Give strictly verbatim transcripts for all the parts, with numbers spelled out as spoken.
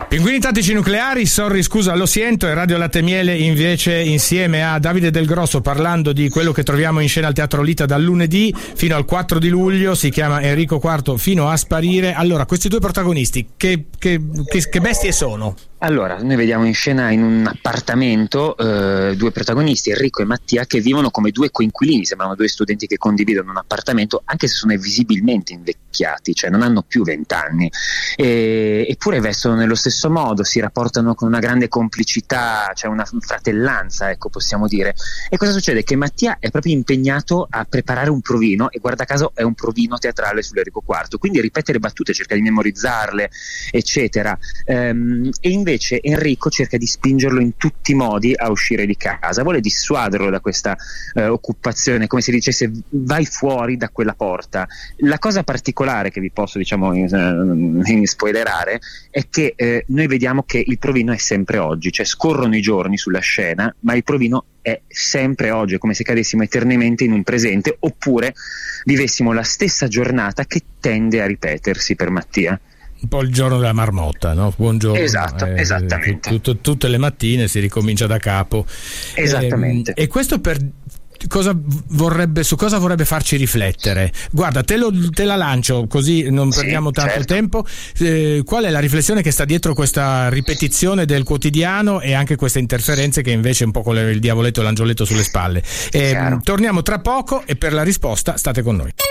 Pinguini tattici nucleari, sorry scusa lo siento, e Radio Latte Miele invece insieme a Davide Del Grosso parlando di quello che troviamo in scena al Teatro Lita dal lunedì fino al quattro di luglio, si chiama Enrico quarto fino a sparire. Allora, questi due protagonisti che, che, che, che bestie sono? Allora, noi vediamo in scena in un appartamento eh, due protagonisti, Enrico e Mattia, che vivono come due coinquilini, sembrano due studenti che condividono un appartamento, anche se sono visibilmente invecchiati, cioè non hanno più vent'anni, e, eppure vestono nello stesso modo, si rapportano con una grande complicità, c'è cioè una fratellanza, ecco, possiamo dire. E cosa succede? Che Mattia è proprio impegnato a preparare un provino, e guarda caso è un provino teatrale sull'Enrico quarto, quindi ripete le battute, cerca di memorizzarle, eccetera. Ehm, e invece Invece Enrico cerca di spingerlo in tutti i modi a uscire di casa, vuole dissuaderlo da questa eh, occupazione, come se dicesse vai fuori da quella porta. La cosa particolare che vi posso diciamo in, in spoilerare è che eh, noi vediamo che il provino è sempre oggi, cioè scorrono i giorni sulla scena, ma il provino è sempre oggi, è come se cadessimo eternamente in un presente, oppure vivessimo la stessa giornata che tende a ripetersi per Mattia. Un po' il giorno della marmotta, no? Buongiorno. Esatto, eh, esattamente. Tutto, tutte le mattine si ricomincia da capo. Esattamente. Eh, e questo per cosa vorrebbe, su cosa vorrebbe farci riflettere? Guarda, te, lo, te la lancio così non sì, perdiamo tanto certo. tempo. Eh, qual è la riflessione che sta dietro questa ripetizione del quotidiano e anche queste interferenze che invece è un po' con il diavoletto e l'angioletto sulle spalle? Eh, torniamo tra poco e per la risposta state con noi.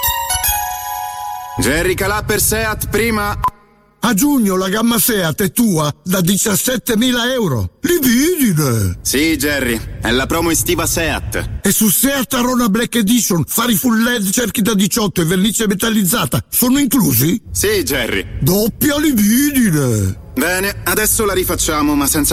Jerry Calà per Seat prima. A giugno la gamma Seat è tua da diciassettemila euro. Libidine! Sì, Jerry, è la promo estiva Seat. E su Seat Arona Black Edition, fari full L E D, cerchi da diciotto e vernice metallizzata sono inclusi? Sì, Jerry. Doppia libidine! Bene, adesso la rifacciamo, ma senza